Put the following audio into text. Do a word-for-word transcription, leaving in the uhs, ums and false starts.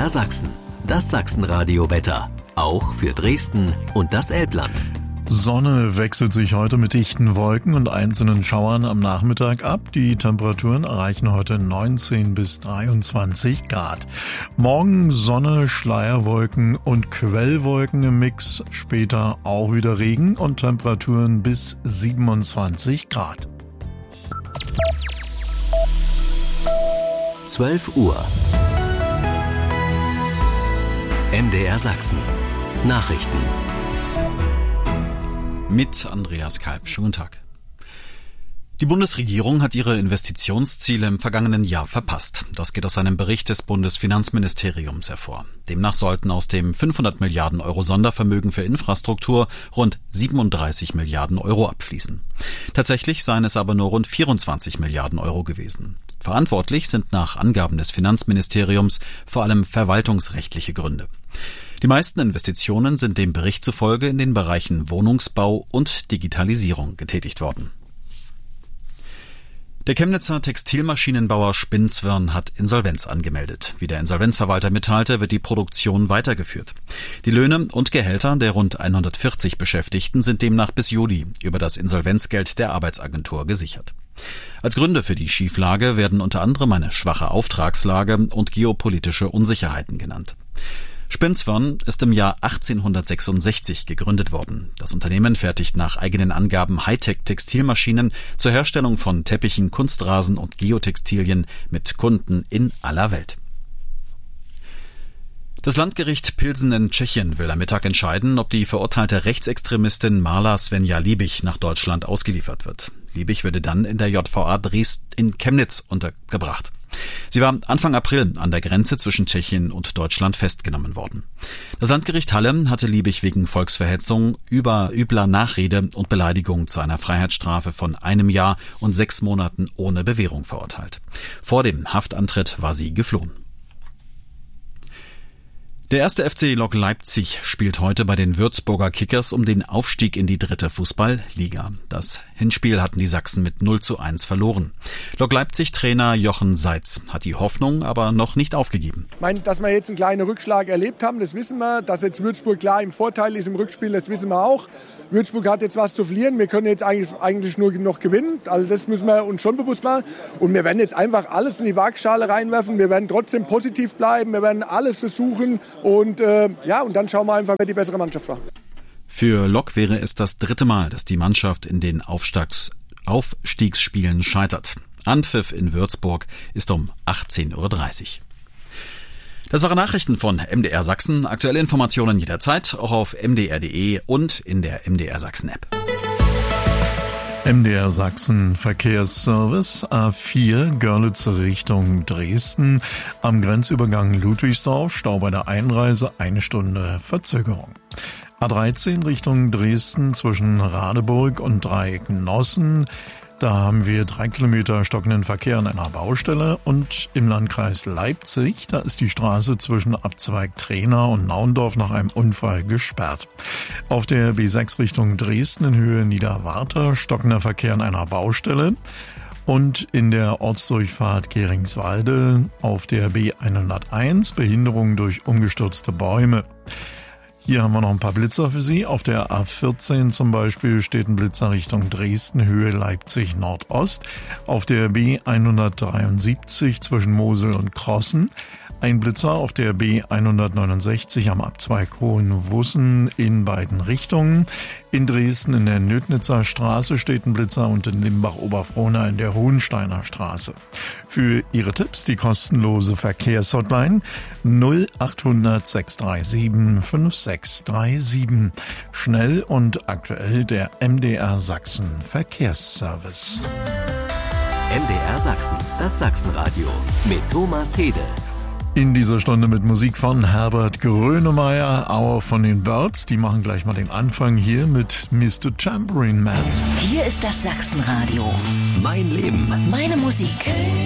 R Sachsen, das Sachsenradio-Wetter. Auch für Dresden und das Elbland. Sonne wechselt sich heute mit dichten Wolken und einzelnen Schauern am Nachmittag ab. Die Temperaturen erreichen heute neunzehn bis dreiundzwanzig Grad. Morgen Sonne, Schleierwolken und Quellwolken im Mix. Später auch wieder Regen und Temperaturen bis siebenundzwanzig Grad. zwölf Uhr. M D R Sachsen. Nachrichten. Mit Andreas Kalb. Schönen guten Tag. Die Bundesregierung hat ihre Investitionsziele im vergangenen Jahr verpasst. Das geht aus einem Bericht des Bundesfinanzministeriums hervor. Demnach sollten aus dem fünfhundert Milliarden Euro Sondervermögen für Infrastruktur rund siebenunddreißig Milliarden Euro abfließen. Tatsächlich seien es aber nur rund vierundzwanzig Milliarden Euro gewesen. Verantwortlich sind nach Angaben des Finanzministeriums vor allem verwaltungsrechtliche Gründe. Die meisten Investitionen sind dem Bericht zufolge in den Bereichen Wohnungsbau und Digitalisierung getätigt worden. Der Chemnitzer Textilmaschinenbauer Spinzwirn hat Insolvenz angemeldet. Wie der Insolvenzverwalter mitteilte, wird die Produktion weitergeführt. Die Löhne und Gehälter der rund hundertvierzig Beschäftigten sind demnach bis Juli über das Insolvenzgeld der Arbeitsagentur gesichert. Als Gründe für die Schieflage werden unter anderem eine schwache Auftragslage und geopolitische Unsicherheiten genannt. Spinzwirn ist im Jahr achtzehnhundertsechsundsechzig gegründet worden. Das Unternehmen fertigt nach eigenen Angaben Hightech-Textilmaschinen zur Herstellung von Teppichen, Kunstrasen und Geotextilien mit Kunden in aller Welt. Das Landgericht Pilsen in Tschechien will am Mittag entscheiden, ob die verurteilte Rechtsextremistin Marla Svenja Liebig nach Deutschland ausgeliefert wird. Liebig würde dann in der J V A Dresden in Chemnitz untergebracht. Sie war Anfang April an der Grenze zwischen Tschechien und Deutschland festgenommen worden. Das Landgericht Halle hatte Liebig wegen Volksverhetzung, über übler Nachrede und Beleidigung zu einer Freiheitsstrafe von einem Jahr und sechs Monaten ohne Bewährung verurteilt. Vor dem Haftantritt war sie geflohen. Der erste F C Lok Leipzig spielt heute bei den Würzburger Kickers um den Aufstieg in die dritte Fußball-Liga. Das Hinspiel hatten die Sachsen mit null zu eins verloren. Lok Leipzig-Trainer Jochen Seitz hat die Hoffnung aber noch nicht aufgegeben. Ich meine, dass wir jetzt einen kleinen Rückschlag erlebt haben, das wissen wir. Dass jetzt Würzburg klar im Vorteil ist im Rückspiel, das wissen wir auch. Würzburg hat jetzt was zu verlieren. Wir können jetzt eigentlich, eigentlich nur noch gewinnen. Also das müssen wir uns schon bewusst machen. Und wir werden jetzt einfach alles in die Waagschale reinwerfen. Wir werden trotzdem positiv bleiben. Wir werden alles versuchen. Und äh, ja, und dann schauen wir einfach, wer die bessere Mannschaft war. Für Lok wäre es das dritte Mal, dass die Mannschaft in den Aufstiegs- Aufstiegsspielen scheitert. Anpfiff in Würzburg ist um achtzehn Uhr dreißig. Das waren Nachrichten von M D R Sachsen. Aktuelle Informationen jederzeit, auch auf m d r punkt d e und in der M D R Sachsen App. M D R Sachsen Verkehrsservice A vier Görlitzer Richtung Dresden. Am Grenzübergang Ludwigsdorf Stau bei der Einreise, eine Stunde Verzögerung. A dreizehn Richtung Dresden zwischen Radeburg und Dreieck-Nossen. Da haben wir drei Kilometer stockenden Verkehr an einer Baustelle. Und im Landkreis Leipzig, da ist die Straße zwischen Abzweig Trena und Naundorf nach einem Unfall gesperrt. Auf der B sechs Richtung Dresden in Höhe Niederwarter stockender Verkehr an einer Baustelle. Und in der Ortsdurchfahrt Geringswalde auf der B hunderteins Behinderung durch umgestürzte Bäume. Hier haben wir noch ein paar Blitzer für Sie. Auf der A vierzehn zum Beispiel steht ein Blitzer Richtung Dresden, Höhe Leipzig Nordost. Auf der B hundertdreiundsiebzig zwischen Mosel und Krossen. Ein Blitzer auf der B hundertneunundsechzig am Abzweig Hohenwussen in beiden Richtungen. In Dresden in der Nödnitzer Straße steht ein Blitzer und in Limbach-Oberfrohna in der Hohensteiner Straße. Für Ihre Tipps die kostenlose Verkehrshotline null achthundert sechs drei sieben fünf sechs drei sieben. Schnell und aktuell der M D R Sachsen Verkehrsservice. M D R Sachsen, das Sachsenradio mit Thomas Hede. In dieser Stunde mit Musik von Herbert Grönemeyer, auch von den Birds. Die machen gleich mal den Anfang hier mit Mister Tambourine Man. Hier ist das Sachsenradio. Mein Leben. Meine Musik.